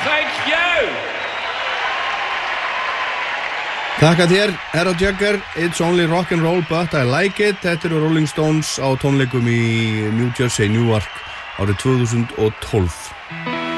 Thank you. Takk að þér, Herra Jagger, It's Only Rock'n'Roll But I Like It. Þetta eru Rolling Stones á tónleikum í New Jersey, Newark árið 2012.